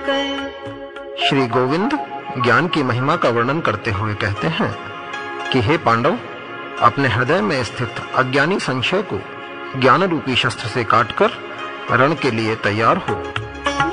श्री गोविंद ज्ञान की महिमा का वर्णन करते हुए कहते हैं कि हे पांडव, अपने हृदय में स्थित अज्ञानी संशय को ज्ञान रूपी शस्त्र से काटकर रण के लिए तैयार हो।